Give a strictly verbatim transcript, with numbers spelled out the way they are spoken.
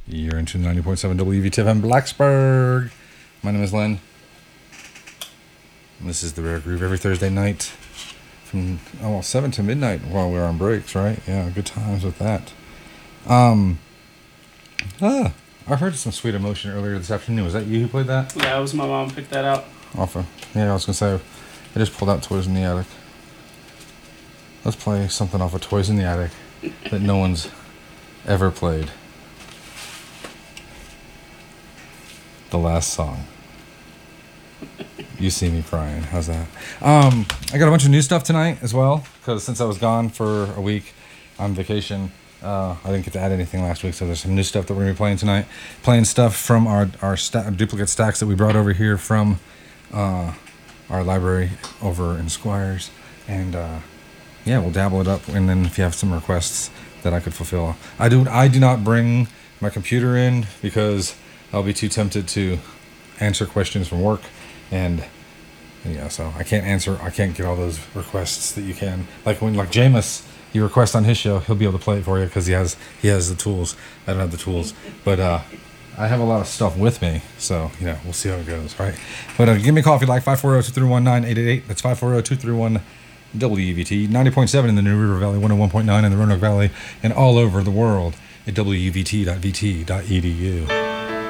You're into ninety point seven W V T F M Blacksburg. My name is Len. And this is the Rare Groove every Thursday night from oh, well, seven to midnight while we're on breaks, right? Yeah, good times with that. Um, ah, I heard some Sweet Emotion earlier this afternoon. Was that you who played that? Yeah, it was my mom picked that out. Off of, yeah, I was going to say, I just pulled out Toys in the Attic. Let's play something off of Toys in the Attic that no one's ever played. The last song. You see me crying. How's that? Um, I got a bunch of new stuff tonight as well, because since I was gone for a week on vacation, uh, I didn't get to add anything last week, so there's some new stuff that we're going to be playing tonight. Playing stuff from our, our sta- duplicate stacks that we brought over here from uh, our library over in Squires. And uh, yeah, we'll dabble it up, and then if you have some requests that I could fulfill. I do, I do not bring my computer in because I'll be too tempted to answer questions from work, and yeah, so I can't answer, I can't get all those requests that you can. Like when, like Jameis, you request on his show, he'll be able to play it for you because he has, he has the tools. I don't have the tools, but uh, I have a lot of stuff with me, so you know, we'll see how it goes, right? But uh, give me a call if you like, five four zero, two three one, nine eight eight eight. That's five four zero, two three one, W V T, ninety point seven in the New River Valley, one oh one point nine in the Roanoke Valley, and all over the world at W V T dot V T dot E D U.